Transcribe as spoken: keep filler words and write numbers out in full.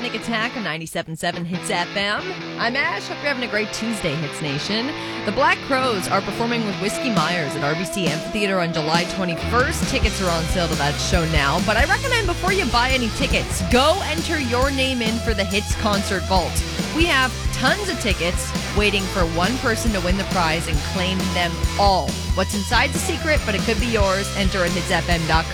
Panic Attack on ninety-seven point seven Hits F M. I'm Ash. Hope you're having a great Tuesday, Hits Nation. The Black Crowes are performing with Whiskey Myers at R B C Amphitheater on July twenty-first. Tickets are on sale to that show now, but I recommend before you buy any tickets, go enter your name in for the Hits Concert Vault. We have tons of tickets waiting for one person to win the prize and claim them all. What's inside's a secret, but it could be yours. Enter at hits f m dot com.